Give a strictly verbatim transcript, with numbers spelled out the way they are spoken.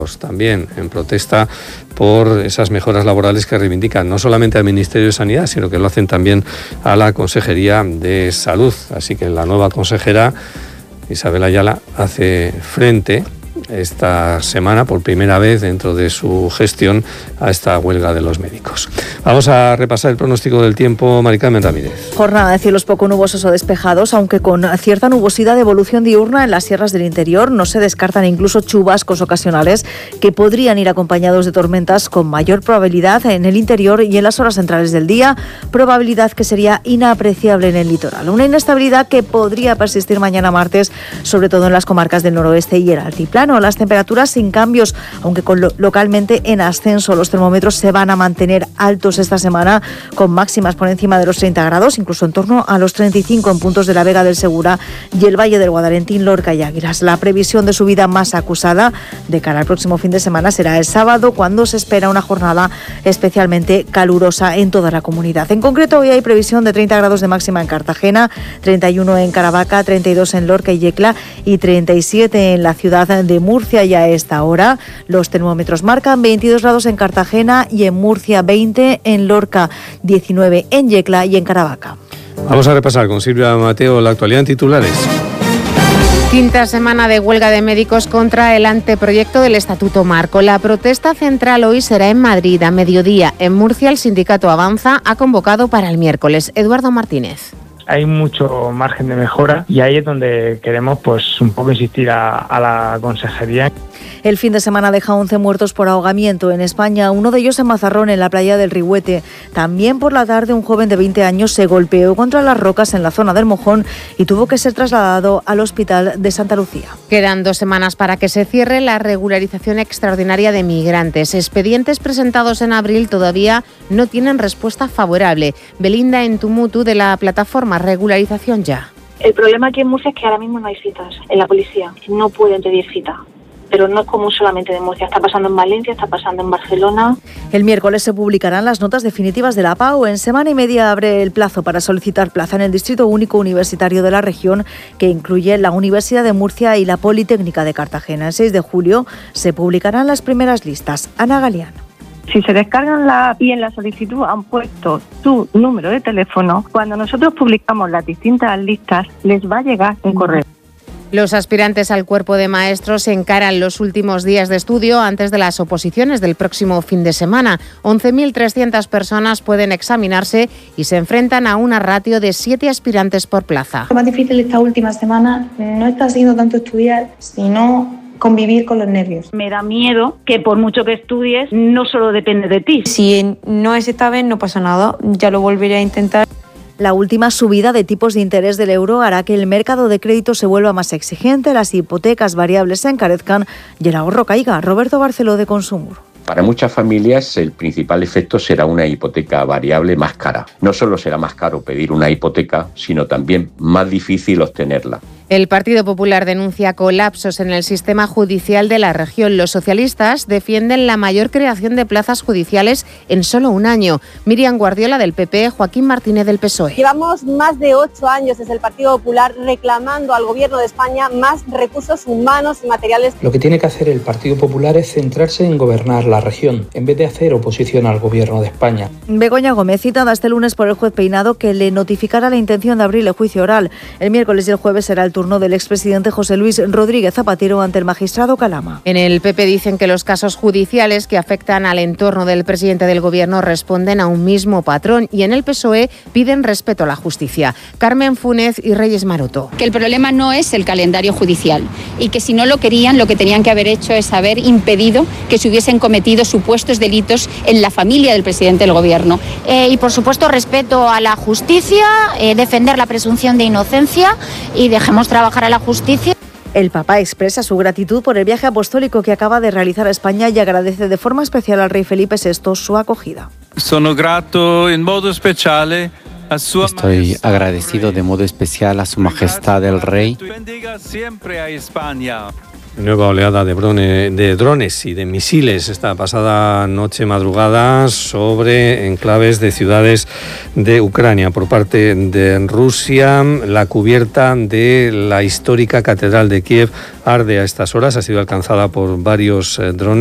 también en protesta por esas mejoras laborales que reivindican no solamente al Ministerio de Sanidad, sino que lo hacen también a la Consejería de Salud. Así que la nueva consejera, Isabel Ayala, hace frente esta semana, por primera vez dentro de su gestión, a esta huelga de los médicos. Vamos a repasar el pronóstico del tiempo. Mari Carmen Ramírez. Jornada de cielos poco nubosos o despejados, aunque con cierta nubosidad de evolución diurna en las sierras del interior. No se descartan incluso chubascos ocasionales que podrían ir acompañados de tormentas con mayor probabilidad en el interior y en las horas centrales del día, probabilidad que sería inapreciable en el litoral. Una inestabilidad que podría persistir mañana martes, sobre todo en las comarcas del noroeste y el altiplano. Las temperaturas sin cambios, aunque con lo, localmente en ascenso. Los termómetros se van a mantener altos esta semana, con máximas por encima de los treinta grados, incluso en torno a los treinta y cinco en puntos de la Vega del Segura y el Valle del Guadalentín, Lorca y Águilas. La previsión de subida más acusada de cara al próximo fin de semana será el sábado, cuando se espera una jornada especialmente calurosa en toda la comunidad. En concreto, hoy hay previsión de treinta grados de máxima en Cartagena, treinta y uno en Caravaca, treinta y dos en Lorca y Yecla y treinta y siete en la ciudad de Murcia. Y a esta hora los termómetros marcan veintidós grados en Cartagena y en Murcia, veinte en Lorca, diecinueve en Yecla y en Caravaca. Vamos a repasar con Silvia Mateo la actualidad en titulares. Quinta semana de huelga de médicos contra el anteproyecto del Estatuto Marco. La protesta central hoy será en Madrid a mediodía. En Murcia el sindicato Avanza ha convocado para el miércoles. Eduardo Martínez. Hay mucho margen de mejora y ahí es donde queremos pues un poco insistir a, a la consejería. El fin de semana deja once muertos por ahogamiento en España, uno de ellos en Mazarrón, en la playa del Rihuete. También por la tarde un joven de veinte años se golpeó contra las rocas en la zona del Mojón y tuvo que ser trasladado al hospital de Santa Lucía. Quedan dos semanas para que se cierre la regularización extraordinaria de migrantes. Expedientes presentados en abril todavía no tienen respuesta favorable. Belinda Entumutu, de la plataforma Regularización Ya. El problema aquí en Murcia es que ahora mismo no hay citas en la policía, no pueden pedir cita. Pero no es común solamente de Murcia, está pasando en Valencia, está pasando en Barcelona. El miércoles se publicarán las notas definitivas de la P A U. En semana y media abre el plazo para solicitar plaza en el Distrito Único Universitario de la región, que incluye la Universidad de Murcia y la Politécnica de Cartagena. El seis de julio se publicarán las primeras listas. Ana Galeano. Si se descargan la y en la solicitud han puesto su número de teléfono, cuando nosotros publicamos las distintas listas les va a llegar un correo. Los aspirantes al cuerpo de maestros encaran los últimos días de estudio antes de las oposiciones del próximo fin de semana. once mil trescientas personas pueden examinarse y se enfrentan a una ratio de siete aspirantes por plaza. Lo más difícil esta última semana no está siendo tanto estudiar, sino convivir con los nervios. Me da miedo que por mucho que estudies, no solo depende de ti. Si no es esta vez, no pasa nada, ya lo volveré a intentar. La última subida de tipos de interés del euro hará que el mercado de crédito se vuelva más exigente, las hipotecas variables se encarezcan y el ahorro caiga. Roberto Barceló, de Consumur. Para muchas familias el principal efecto será una hipoteca variable más cara. No solo será más caro pedir una hipoteca, sino también más difícil obtenerla. El Partido Popular denuncia colapsos en el sistema judicial de la región. Los socialistas defienden la mayor creación de plazas judiciales en solo un año. Miriam Guardiola, del P P, Joaquín Martínez, del P S O E. Llevamos más de ocho años desde el Partido Popular reclamando al Gobierno de España más recursos humanos y materiales. Lo que tiene que hacer el Partido Popular es centrarse en gobernar la región, en vez de hacer oposición al Gobierno de España. Begoña Gómez, citada este lunes por el juez Peinado, que le notificará la intención de abrir el juicio oral. El miércoles y el jueves será el turno del expresidente José Luis Rodríguez Zapatero ante el magistrado Calama. En el P P dicen que los casos judiciales que afectan al entorno del presidente del Gobierno responden a un mismo patrón, y en el P S O E piden respeto a la justicia. Carmen Funes y Reyes Maroto. Que el problema no es el calendario judicial y que si no lo querían, lo que tenían que haber hecho es haber impedido que se hubiesen cometido supuestos delitos en la familia del presidente del Gobierno. Eh, y por supuesto respeto a la justicia, eh, defender la presunción de inocencia y dejemos trabajar a la justicia. El Papa expresa su gratitud por el viaje apostólico que acaba de realizar a España y agradece de forma especial al rey Felipe sexto su acogida. Sono grato in modo speciale a sua Estoy agradecido de modo especial a su majestad el rey. Bendiga siempre a España. Nueva oleada de, brone, de drones y de misiles esta pasada noche madrugada sobre enclaves de ciudades de Ucrania por parte de Rusia. La cubierta de la histórica Catedral de Kiev arde a estas horas, ha sido alcanzada por varios drones.